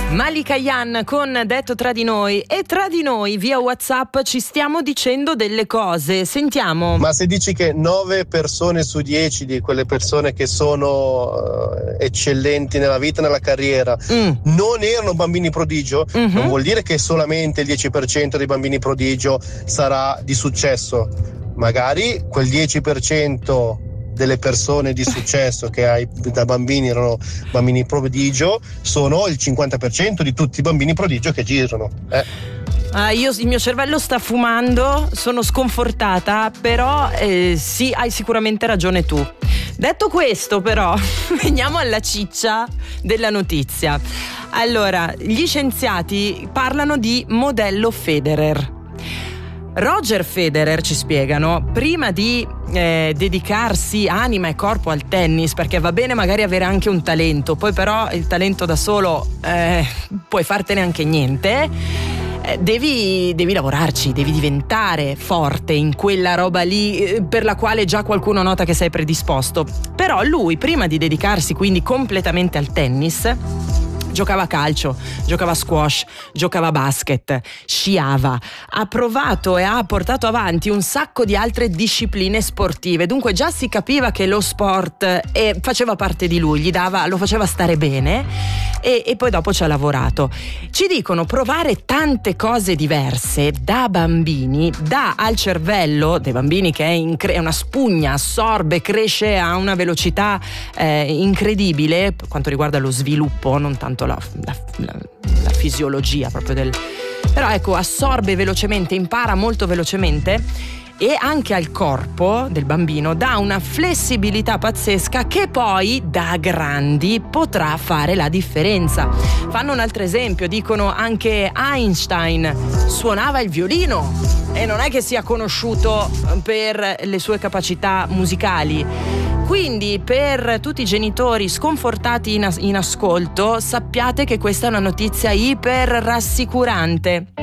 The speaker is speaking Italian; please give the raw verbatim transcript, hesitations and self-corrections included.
Malika Yan con Detto tra di noi, e tra di noi via WhatsApp ci stiamo dicendo delle cose. Sentiamo. Ma se dici che nove persone su dieci di quelle persone che sono uh, eccellenti nella vita e nella carriera mm. non erano bambini prodigio, mm-hmm. non vuol dire che solamente il dieci per cento dei bambini prodigio sarà di successo. Magari quel dieci per cento delle persone di successo che hai da bambini erano bambini prodigio sono il cinquanta per cento di tutti i bambini prodigio che girano. Eh. Ah, io, il mio cervello sta fumando, sono sconfortata, però eh, sì, hai sicuramente ragione tu. Detto questo, però, veniamo alla ciccia della notizia. Allora, gli scienziati parlano di modello Federer. Roger Federer, ci spiegano, prima di eh, dedicarsi anima e corpo al tennis, perché va bene magari avere anche un talento, poi però il talento da solo eh, puoi fartene anche niente, eh, devi, devi lavorarci, devi diventare forte in quella roba lì eh, per la quale già qualcuno nota che sei predisposto. Però lui, prima di dedicarsi quindi completamente al tennis, giocava a calcio, giocava a squash, giocava a basket, sciava, ha provato e ha portato avanti un sacco di altre discipline sportive, dunque già si capiva che lo sport eh, faceva parte di lui, gli dava, lo faceva stare bene, e, e poi dopo ci ha lavorato. Ci dicono provare tante cose diverse da bambini dà al cervello dei bambini, che è, incre- è una spugna, assorbe, cresce a una velocità eh, incredibile per quanto riguarda lo sviluppo, non tanto La, la, la, la fisiologia proprio del, però ecco, assorbe velocemente, impara molto velocemente, e anche al corpo del bambino dà una flessibilità pazzesca che poi da grandi potrà fare la differenza. Fanno un altro esempio, dicono anche Einstein suonava il violino e non è che sia conosciuto per le sue capacità musicali. Quindi per tutti i genitori sconfortati in, as- in ascolto, sappiate che questa è una notizia iper rassicurante.